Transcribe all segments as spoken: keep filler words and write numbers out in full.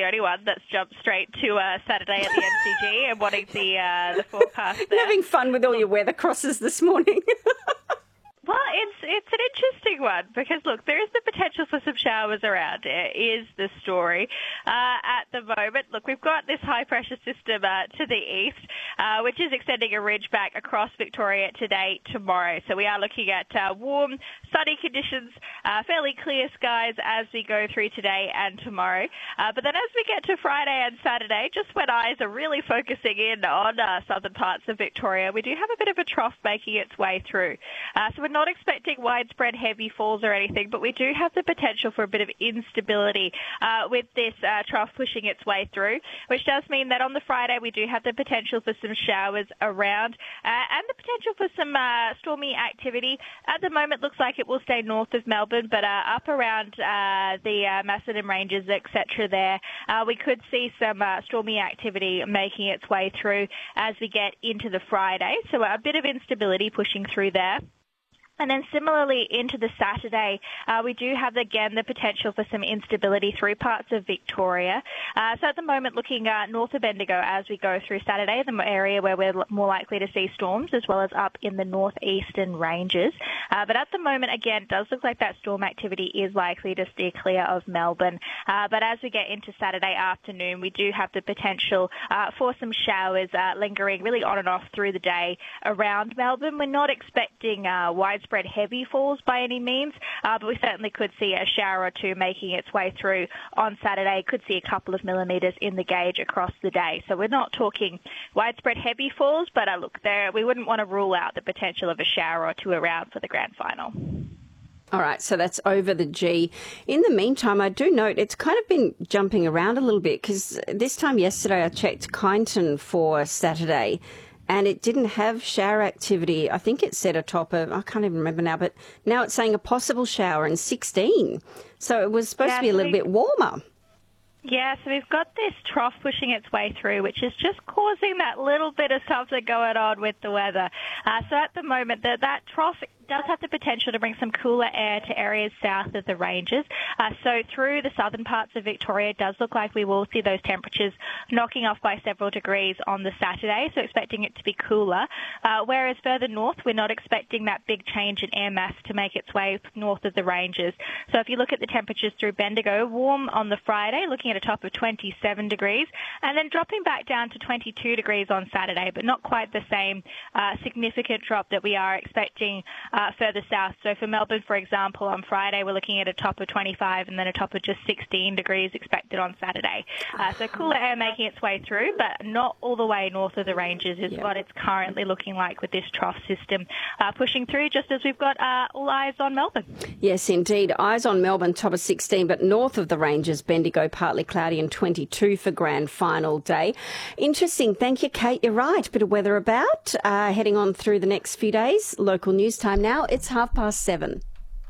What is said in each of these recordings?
the only one that's jumped straight to uh, Saturday at the M C G and wanting the uh, the forecast there. Having fun with all your weather crosses this morning. Well, it's it's an interesting one because, look, there is the potential for some showers around. It is the story uh, at the moment. Look, we've got this high-pressure system uh, to the east, uh, which is extending a ridge back across Victoria today, tomorrow. So we are looking at uh, warm, sunny conditions, uh, fairly clear skies as we go through today and tomorrow. Uh, but then as we get to Friday and Saturday, just when eyes are really focusing in on uh, southern parts of Victoria, we do have a bit of a trough making its way through. Uh, so we're not expecting widespread heavy falls or anything, but we do have the potential for a bit of instability uh, with this uh, trough pushing its way through, which does mean that on the Friday we do have the potential for some showers around uh, and the potential for some uh, stormy activity. At the moment, looks like it will stay north of Melbourne, but uh, up around uh, the uh, Macedon Ranges, et cetera there, uh, we could see some uh, stormy activity making its way through as we get into the Friday. So a bit of instability pushing through there. And then similarly into the Saturday, uh, we do have, again, the potential for some instability through parts of Victoria. Uh, so at the moment, looking uh, north of Bendigo as we go through Saturday, the area where we're more likely to see storms, as well as up in the northeastern ranges. Uh, but at the moment, again, it does look like that storm activity is likely to steer clear of Melbourne. Uh, but as we get into Saturday afternoon, we do have the potential uh, for some showers uh, lingering really on and off through the day around Melbourne. We're not expecting uh, widespread spread heavy falls by any means, uh, but we certainly could see a shower or two making its way through on Saturday. Could see a couple of millimetres in the gauge across the day. So we're not talking widespread heavy falls, but uh, look, there we wouldn't want to rule out the potential of a shower or two around for the grand final. All right, so that's over the G. In the meantime, I do note it's kind of been jumping around a little bit because this time yesterday I checked Kyneton for Saturday and it didn't have shower activity. I think it said a top of, I can't even remember now, but now it's saying a possible shower in sixteen. So it was supposed yeah, to be a little bit warmer. Yeah, so we've got this trough pushing its way through, which is just causing that little bit of something going on with the weather. Uh, so at the moment, the, that trough does have the potential to bring some cooler air to areas south of the ranges. Uh, so through the southern parts of Victoria, it does look like we will see those temperatures knocking off by several degrees on the Saturday, so expecting it to be cooler. Uh, whereas further north, we're not expecting that big change in air mass to make its way north of the ranges. So if you look at the temperatures through Bendigo, warm on the Friday, looking at a top of twenty-seven degrees, and then dropping back down to twenty-two degrees on Saturday, but not quite the same uh, significant drop that we are expecting uh, further south. So for Melbourne, for example, on Friday, we're looking at a top of twenty-five and then a top of just sixteen degrees expected on Saturday. Uh, so cooler air making its way through, but not all the way north of the ranges is yep. what it's currently looking like with this trough system uh, pushing through, just as we've got uh, all eyes on Melbourne. Yes, indeed. Eyes on Melbourne, top of sixteen, but north of the ranges, Bendigo, partly cloudy and twenty-two for grand final day. Interesting. Thank you, Kate. You're right. Bit of weather about. Uh, heading on through the next few days. Local news time now. It's half past seven.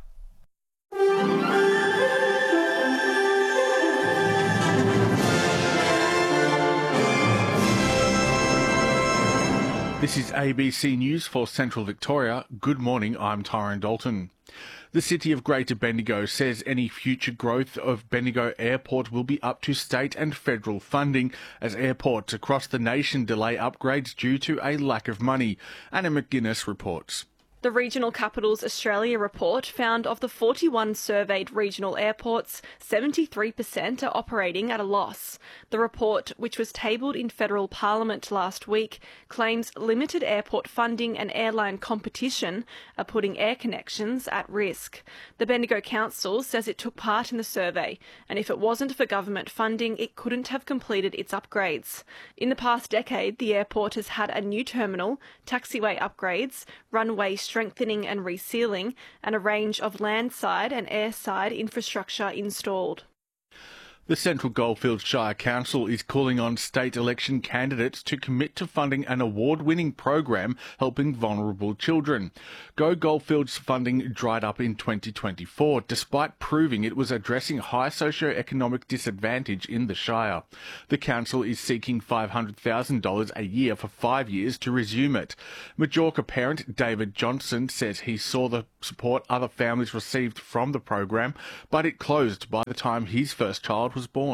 This is A B C News for Central Victoria. Good morning, I'm Tyrone Dalton. The City of Greater Bendigo says any future growth of Bendigo Airport will be up to state and federal funding as airports across the nation delay upgrades due to a lack of money. Anna McGuinness reports. The Regional Capitals Australia report found of the forty-one surveyed regional airports, seventy-three percent are operating at a loss. The report, which was tabled in federal parliament last week, claims limited airport funding and airline competition are putting air connections at risk. The Bendigo Council says it took part in the survey, and if it wasn't for government funding, it couldn't have completed its upgrades. In the past decade, the airport has had a new terminal, taxiway upgrades, runway strengthening and resealing, and a range of landside and airside infrastructure installed. The Central Goldfields Shire Council is calling on state election candidates to commit to funding an award-winning program helping vulnerable children. Go Goldfields funding dried up in twenty twenty-four, despite proving it was addressing high socio-economic disadvantage in the Shire. The council is seeking five hundred thousand dollars a year for five years to resume it. Majorca parent David Johnson says he saw the support other families received from the program, but it closed by the time his first child was born.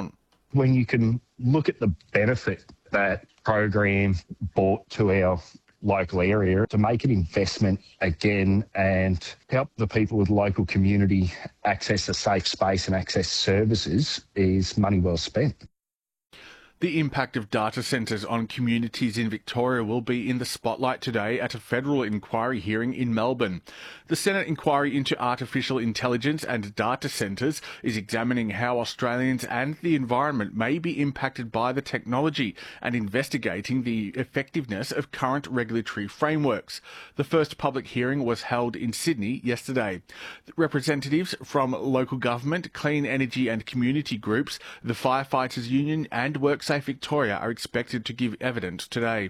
When you can look at the benefit that program brought to our local area, to make an investment again and help the people with local community access a safe space and access services is money well spent. The impact of data centres on communities in Victoria will be in the spotlight today at a federal inquiry hearing in Melbourne. The Senate inquiry into artificial intelligence and data centres is examining how Australians and the environment may be impacted by the technology and investigating the effectiveness of current regulatory frameworks. The first public hearing was held in Sydney yesterday. Representatives from local government, clean energy and community groups, the Firefighters Union and WorkSafe Victoria are expected to give evidence today.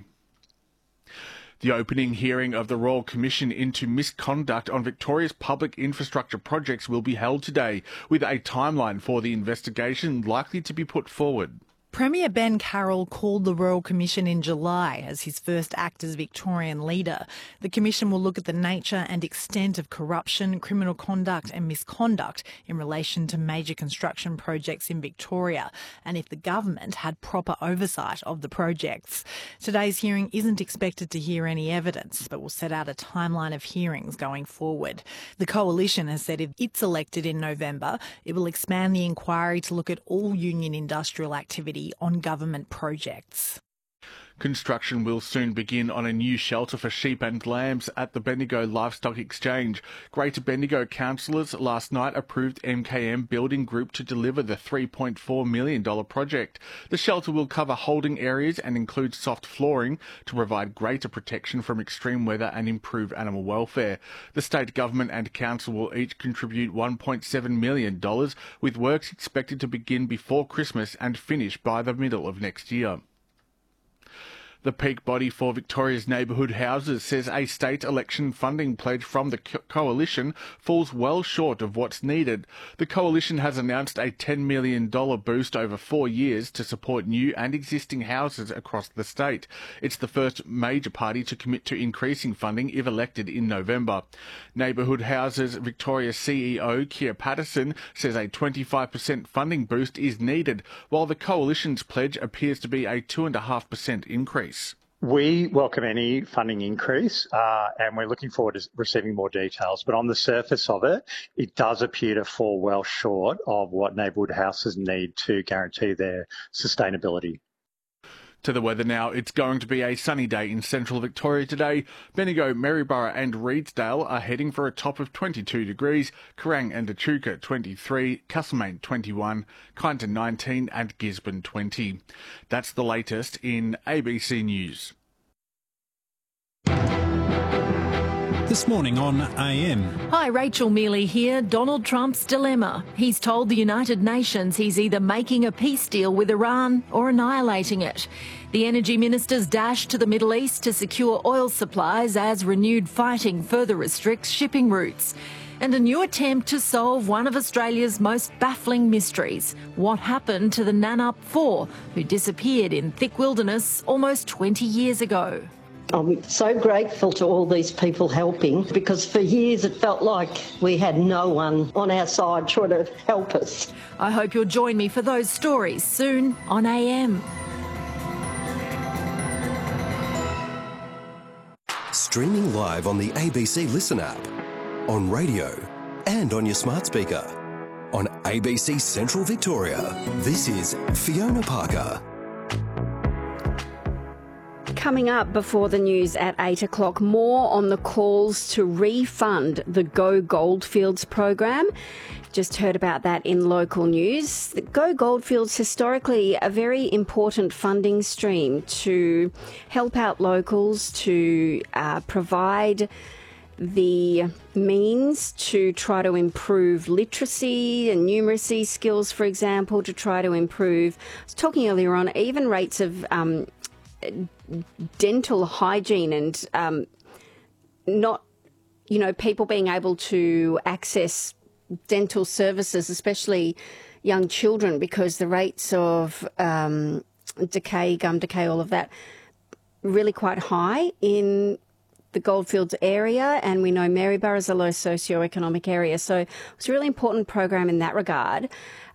The opening hearing of the Royal Commission into Misconduct on Victoria's public infrastructure projects will be held today, with a timeline for the investigation likely to be put forward. Premier Ben Carroll called the Royal Commission in July as his first act as Victorian leader. The Commission will look at the nature and extent of corruption, criminal conduct and misconduct in relation to major construction projects in Victoria, and if the government had proper oversight of the projects. Today's hearing isn't expected to hear any evidence, but will set out a timeline of hearings going forward. The Coalition has said if it's elected in November, it will expand the inquiry to look at all union industrial activity on government projects. Construction will soon begin on a new shelter for sheep and lambs at the Bendigo Livestock Exchange. Greater Bendigo councillors last night approved M K M Building Group to deliver the three point four million dollars project. The shelter will cover holding areas and include soft flooring to provide greater protection from extreme weather and improve animal welfare. The state government and council will each contribute one point seven million dollars, with works expected to begin before Christmas and finish by the middle of next year. The peak body for Victoria's neighbourhood houses says a state election funding pledge from the co- Coalition falls well short of what's needed. The Coalition has announced a ten million dollars boost over four years to support new and existing houses across the state. It's the first major party to commit to increasing funding if elected in November. Neighbourhood Houses Victoria C E O Keir Patterson says a twenty-five percent funding boost is needed, while the Coalition's pledge appears to be a two point five percent increase. We welcome any funding increase uh, and we're looking forward to receiving more details. But on the surface of it, it does appear to fall well short of what neighbourhood houses need to guarantee their sustainability. To the weather now. It's going to be a sunny day in central Victoria today. Bendigo, Maryborough and Reedsdale are heading for a top of twenty-two degrees, Kerrang and Echuca twenty-three, Castlemaine twenty-one, Kyneton nineteen and Gisborne twenty. That's the latest in A B C News. This morning on A M. Hi, Rachel Mealy here. Donald Trump's dilemma. He's told the United Nations he's either making a peace deal with Iran or annihilating it. The energy minister's dash to the Middle East to secure oil supplies as renewed fighting further restricts shipping routes. And a new attempt to solve one of Australia's most baffling mysteries. What happened to the Nannup Four, who disappeared in thick wilderness almost twenty years ago? I'm so grateful to all these people helping, because for years it felt like we had no one on our side trying to help us. I hope you'll join me for those stories soon on A M. Streaming live on the A B C Listen app, on radio and on your smart speaker. On A B C Central Victoria, this is Fiona Parker. Coming up before the news at eight o'clock, more on the calls to refund the Go Goldfields program. Just heard about that in local news. The Go Goldfields, historically a very important funding stream to help out locals, to uh, provide the means to try to improve literacy and numeracy skills, for example, to try to improve, I was talking earlier on, even rates of um, dental hygiene and um, not, you know, people being able to access dental services, especially young children, because the rates of um, decay, gum decay, all of that, really quite high in the Goldfields area, and we know Maryborough is a low socioeconomic area, so it's a really important program in that regard.